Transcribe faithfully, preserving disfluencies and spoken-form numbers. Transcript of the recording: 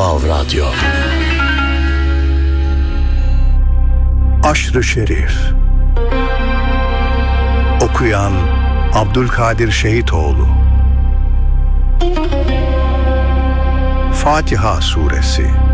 Vav Radyo. Aşr-ı Şerif. Okuyan Abdülkadir Şehitoğlu. Fatiha Suresi.